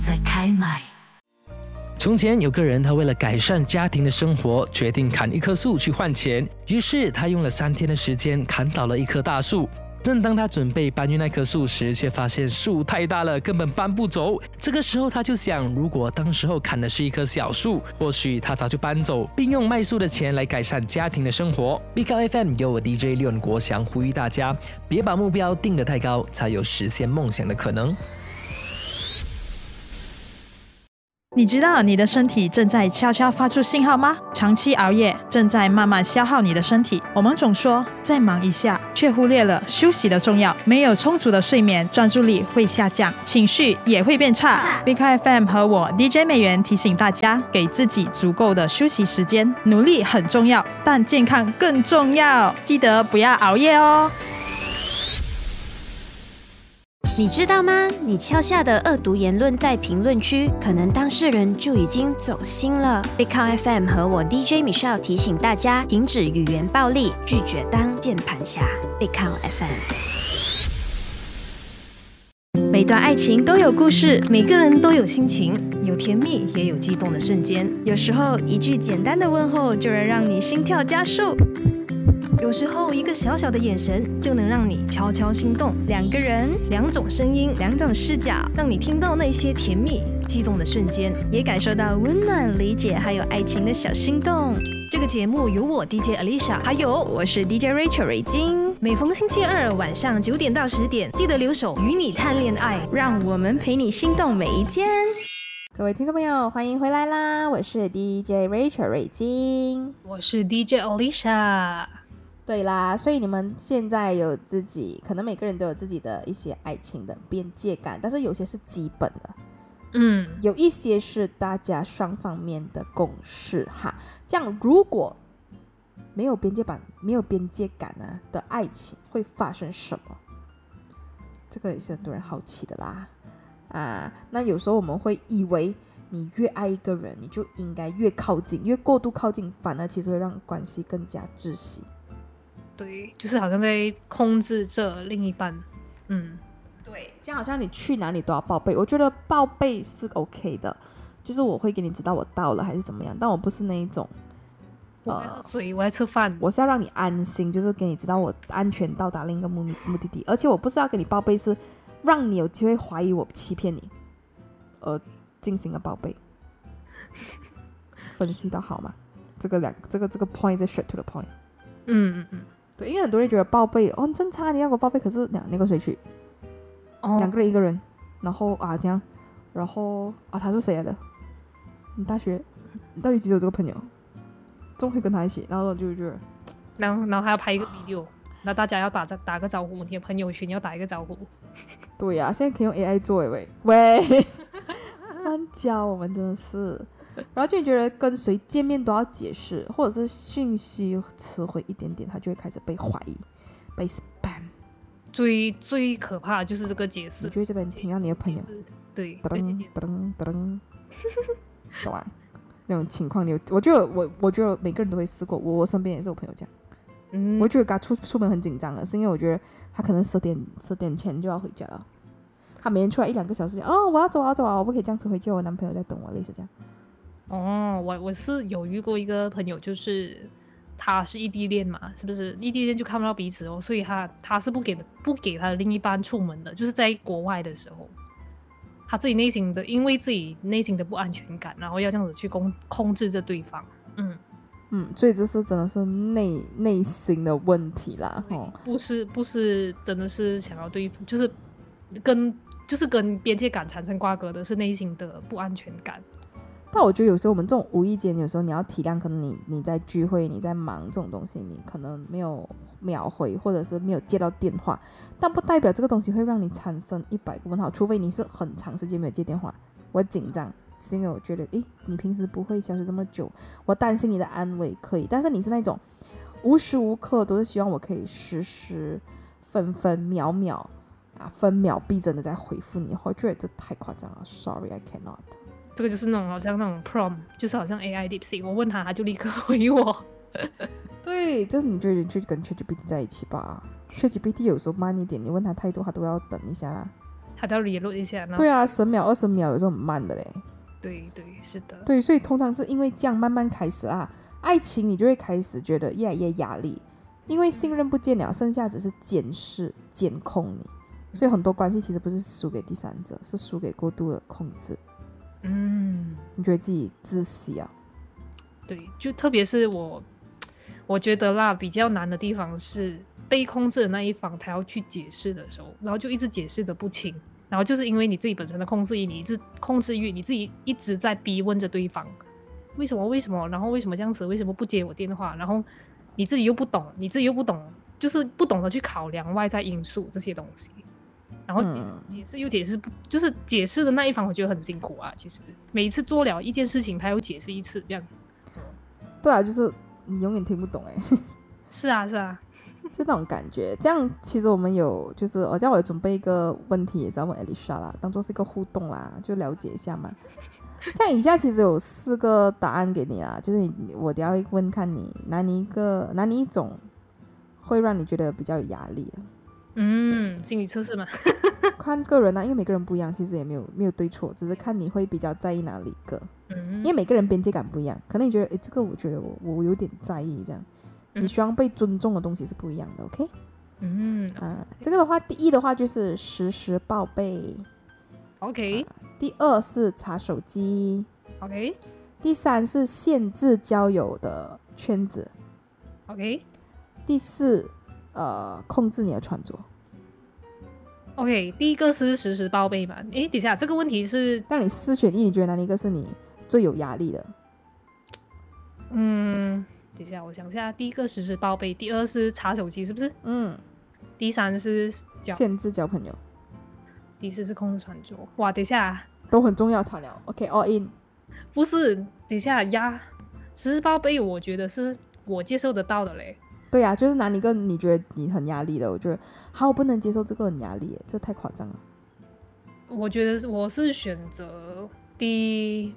在开麦。 从前有个人，他为了改善家庭的生活，决定砍一棵树去换钱。于是他用了3天的时间砍倒了一棵大树。正当他准备搬运那棵树时，却发现树太大了，根本搬不走。这个时候他就想，如果当时候砍的是一棵小树，或许他早就搬走，并用卖树的钱来改善家庭的生活。Big FM 由我 DJ 廖国祥呼吁大家，别把目标定得太高，才有实现梦想的可能。 你知道你的身体正在悄悄发出信号吗？长期熬夜正在慢慢消耗你的身体。我们总说再忙一下，却忽略了休息的重要。没有充足的睡眠，专注力会下降，情绪也会变差。Big FM 和我 DJ 美元提醒大家，给自己足够的休息时间。努力很重要，但健康更重要。记得不要熬夜哦。 你知道吗？你敲下的恶毒言论在评论区，可能当事人就已经走心了。Big FM 和我 DJ Michelle 提醒大家，停止语言暴力，拒绝当键盘侠。Big FM。每段爱情都有故事， 每个人都有心情，有甜蜜也有激动的瞬间。 有时候一句简单的问候就能让你心跳加速。 有时候一个小小的眼神就能让你悄悄心动。 2个人 ，2种声音 ，2种视角， 让你听到那些甜蜜激动的瞬间， 也感受到温暖、理解还有爱情的小心动。 这个节目由我 DJ Alicia， 还有我是 DJ Rachel 瑞金。 每逢星期二晚上9点到10点，记得留守与你谈恋爱， 让我们陪你心动每一天。各位听众朋友，欢迎回来啦！我是 DJ Rachel 瑞金， 我是 DJ Alicia。 对啦，所以你们现在有自己，可能每个人都有自己的一些爱情的边界感，但是有些是基本的，有一些是大家双方面的共识哈。这样如果没有边界感的爱情会发生什么？这个也是很多人好奇的啦。那有时候我们会以为你越爱一个人，你就应该越靠近，越过度靠近，反而其实会让关系更加窒息。 对，就是好像在控制着另一半。 对，这样好像你去哪里都要报备。我觉得报备是 OK 的，就是我会给你知道我到了还是怎么样，但我不是那一种我在喝水，我在吃饭， 我是要让你安心，就是给你知道我安全到达另一个目的地。而且我不是要给你报备，是让你有机会怀疑我欺骗你而进行了报备。分析到好吗？这个 point 在 straight to the point。对，因为很多人觉得报备很正常，你要给我报备，可是你跟谁去？2个人1个人，然后这样，然后他是谁来的？你大学几时有这个朋友？总会跟他一起，然后就觉得， 然后还要拍一个 video， 那大家要打个招呼，你的朋友圈要打一个招呼。 对呀，现在可以用 AI 做喂，乱教我们真的是。然后就觉得跟谁见面都要解释，或者是讯息迟回一点点，他就会开始被怀疑，被 spam。 最可怕的就是这个解释。 你就这边听到你的朋友， 对， 懂吗？那种情况，我觉得每个人都会试过，我身边也是有朋友这样。我觉得他出门很紧张的，是因为我觉得他可能10点前就要回家了，他每天出来1-2个小时，我要走啊，我不可以这样子回去，我男朋友在等我，类似这样。 我是有遇过一个朋友，就是他是异地恋嘛，是不是异地恋就看不到彼此所以他是不给他的另一半出门的，就是在国外的时候，他自己因为自己内心的不安全感，然后要这样子去控制着对方。 所以这是真的是内心的问题啦， 不是真的是想要对，就是跟边界感产生瓜葛的，是内心的不安全感。 但我觉得有时候我们这种无意间，有时候你要体谅，可能你在聚会，你在忙这种东西，你可能没有秒回，或者是没有接到电话，但不代表这个东西会让你产生100个问号，除非你是很长时间没有接电话。我紧张是因为我觉得你平时不会消失这么久，我担心你的安危可以，但是你是那种无时无刻都是希望我可以时时分分秒秒分秒必争的在回复你，我觉得这太夸张了。 Sorry I cannot。 这个就是那种好像那种 prompt， 就是好像 AI DeepSeek， 我问他就立刻回我。 对，这你就去跟 ChatGPT 在一起吧。ChatGPT 有时候慢一点，你问他太多他都要等一下啦。 他都要 reload 一下。 对啊，10秒20秒有时候很慢的嘞。 对对是的。 对，所以通常是因为这样慢慢开始啊，爱情你就会开始觉得越来越压力，因为信任不见了，剩下只是监视监控你，所以很多关系其实不是输给第三者，是输给过度的控制。你觉得自己窒息啊？ 对，就特别是我觉得啦，比较难的地方是被控制的那一方，他要去解释的时候，然后就一直解释的不清，然后就是因为你自己本身的控制欲，你自己一直在逼问着对方，为什么，然后为什么这样子，为什么不接我电话，然后你自己又不懂，就是不懂得去考量外在因素这些东西，然后解释不，就是解释的那一方，我觉得很辛苦啊。其实每一次做了一件事情，他又解释一次，这样。 对啊，就是你永远听不懂是啊， 就那种感觉。这样其实我们有，就是我有准备一个问题，也是要问 Alicia 啦，当做是一个互动啦，就了解一下嘛。这样以下其实有4个答案给你啦，就是我等一下会问看你哪里一种会让你觉得比较有压力心理测试嘛。 看个人啊，因为每个人不一样，其实也没有对错，只是看你会比较在意哪里一个。因为每个人边界感不一样，可能你觉得这个我觉得我有点在意，这样你希望被尊重的东西是不一样的。 OK。 这个的话，第一的话就是实时报备。 OK。 第2是查手机。 OK。 第3是限制交友的圈子。 OK。 第4控制你的穿着。 OK。第一个是实时报备嘛？等一下，这个问题是让你4选1，你觉得哪一个是你最有压力的？ 等一下我想一下，第一个实时报备，第2是查手机，是不是？第3是限制交朋友， 第4是控制穿着。哇，等一下， 都很重要，草鸟。 OK all in。 不是，等一下实时报备我觉得是我接受得到的嘞。 对啊，就是哪一个你觉得你很压力的？我觉得我不能接受这个很压力耶，这太夸张了。 我觉得我是选择第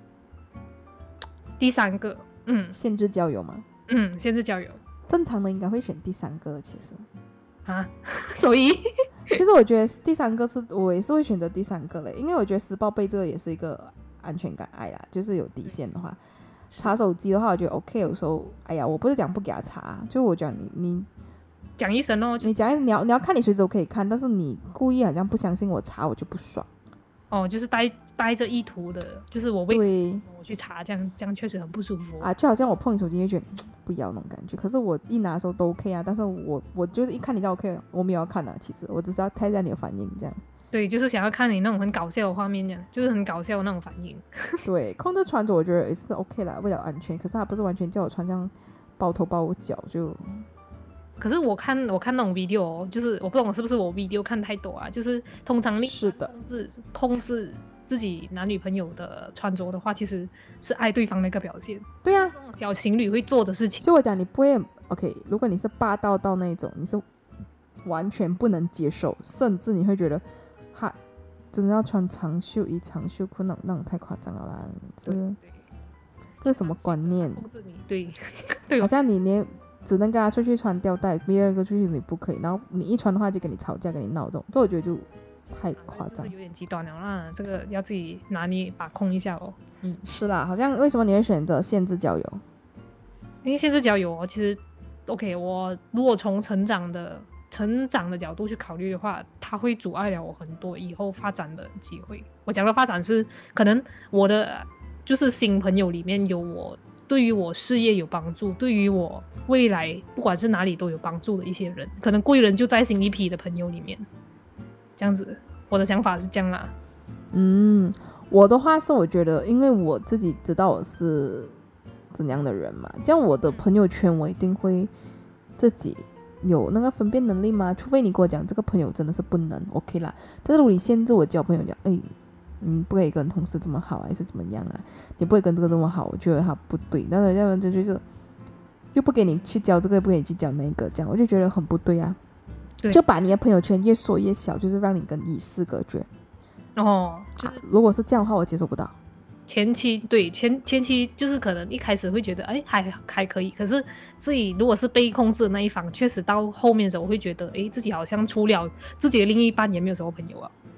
3个。 限制交友吗？ 限制交友。 正常的应该会选第3个，其实所以其实我觉得第3个我也是会选择第3个嘞，因为我觉得实报备这个也是一个安全感爱啦，就是有底线的话。查手机的话我觉得 OK， 有时候我不是讲不给他查，就我讲你讲一声你讲你要看，你随时都可以看，但是你故意好像不相信我查，我就不爽。 就是带着意图的，就是我去查，这样确实很不舒服就好像我碰你手机就觉得不要那种感觉，可是我一拿的时候都 OK 啊，但是我就是一看你就 OK， 我没有要看啊，其实我只是要看一下你的反应这样。 对，就是想要看你那种很搞笑的画面，这样就是很搞笑的那种反应。 对，控制穿着我觉得也是 OK 啦，为了安全，可是他不是完全叫我穿像包头包脚就。 可是我看那种 video， 就是我不懂是不是我 video 看太多啊，就是通常是的控制自己男女朋友的穿着的话，其实是爱对方的一个表现。 对啊， 这种小情侣会做的事情。 所以我讲你不会 OK， 如果你是霸道到那种，你是完全不能接受，甚至你会觉得真的要穿长袖衣长袖裤那种太夸张了啦，这什么观念？ 对， 好像你连只能跟他出去穿吊带，别人跟出去你不可以，然后你一穿的话就跟你吵架跟你闹这种，这我觉得就太夸张， 有点极端了啦，这个要自己拿捏把控一下哦。 是啦，好像为什么你会选择限制交友？ 因为限制交友其实 OK， 我如果从成长的角度去考虑的话，它会阻碍了我很多以后发展的机会。我讲的发展是可能我的就是新朋友里面有对于我事业有帮助，对于我未来不管是哪里都有帮助的一些人，可能贵人就在新一批的朋友里面，这样子，我的想法是这样啦。 我的话是我觉得，因为我自己知道我是怎样的人嘛，这样我的朋友圈我一定会自己有那个分辨能力吗？除非你跟我讲这个朋友真的是不能 OK 啦，但是如果你限制我交朋友讲不可以跟同事这么好还是怎么样啊，你不可以跟这个这么好，我觉得他不对，那要不然就是又不给你去交这个，不给你去交那个，这样我就觉得很不对啊。对，就把你的朋友圈越缩越小，就是让你跟与世隔绝。如果是这样的话我接受不到。 前期就是可能一开始会觉得还可以，可是自己如果是被控制的那一方，确实到后面的时候我会觉得自己好像除了自己的另一半也没有什么朋友啊。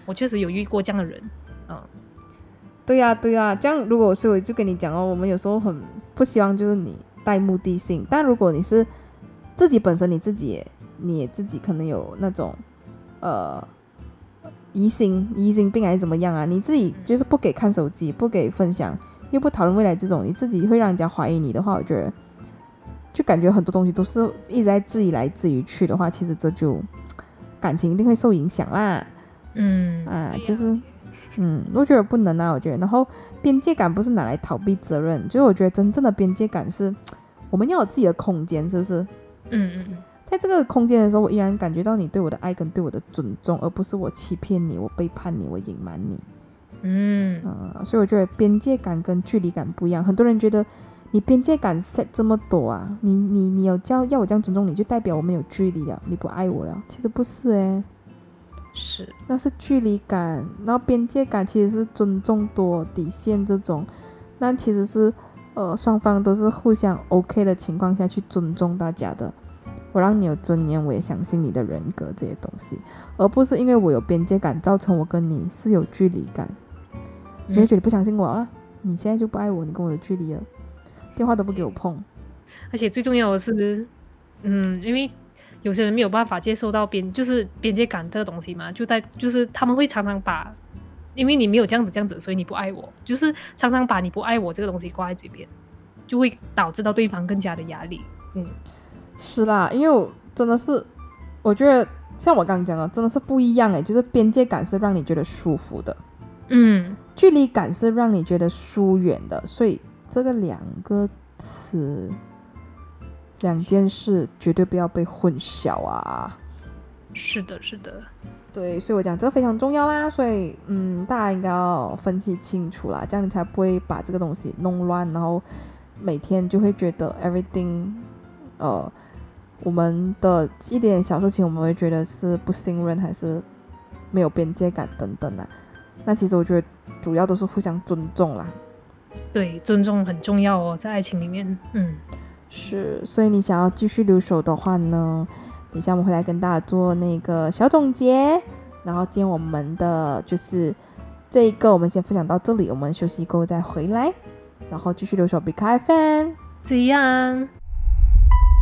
我确实有遇过这样的人。 对呀，这样如果所以我就跟你讲哦，我们有时候很不希望就是你带目的性，但如果你是自己本身你也自己可能有那种疑心病还是怎么样啊，你自己就是不给看手机，不给分享，又不讨论未来这种，你自己会让人家怀疑你的话，我觉得就感觉很多东西都是一直在质疑来质疑去的话，其实这就感情一定会受影响啦。就是我觉得不能啊，我觉得。然后边界感不是拿来逃避责任，就是我觉得真正的边界感是我们要有自己的空间，是不是？在这个空间的时候，我依然感觉到你对我的爱跟对我的尊重，而不是我欺骗你，我背叛你，我隐瞒你。所以我觉得边界感跟距离感不一样。很多人觉得你边界感 set 这么多啊，你要我这样尊重你，就代表我们有距离了，你不爱我了。其实不是是， 那是距离感。然后边界感其实是尊重多底线这种，那其实是双方都是互相 OK 的情况下去尊重大家的。我让你有尊严，我也相信你的人格这些东西，而不是因为我有边界感造成我跟你是有距离感。你会觉得不相信我了，你现在就不爱我，你跟我有距离了，电话都不给我碰。 而且最重要的是因为有些人没有办法接受到边界感这个东西嘛，就是他们会常常把，因为你没有这样子，所以你不爱我，就是常常把你不爱我这个东西挂在嘴边，就会导致到对方更加的压力。 是啦，因为我真的是我觉得像我刚刚讲的真的是不一样就是边界感是让你觉得舒服的，距离感是让你觉得疏远的，所以这个两件事绝对不要被混淆啊。 是的， 对，所以我讲这个非常重要啦，所以大家应该要分析清楚啦，这样你才不会把这个东西弄乱，然后每天就会觉得 everything 我们的一点小事情我们会觉得是不信任还是没有边界感等等啊。那其实我觉得主要都是互相尊重啦。 对，尊重很重要哦，在爱情里面。 是，所以你想要继续留守的话呢，等一下我们会来跟大家做那个小总结，然后今天我们的就是这一个我们先分享到这里，我们休息过后再回来，然后继续留守 Big FM 这样